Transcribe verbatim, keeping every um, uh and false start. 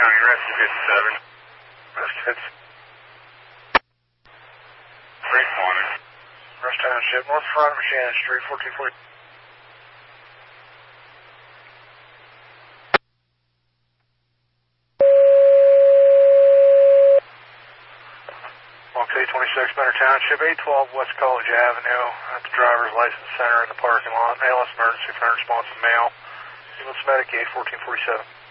County Rescue fifty-seven. Rescue. Great morning. Rush Township, north front of Shannon Street, fourteen forty. K twenty-six, Benner Township, eight twelve West College Avenue, at the driver's license center in the parking lot. A L S emergency, fire response, male. Ambulance medic, eight fourteen forty-seven.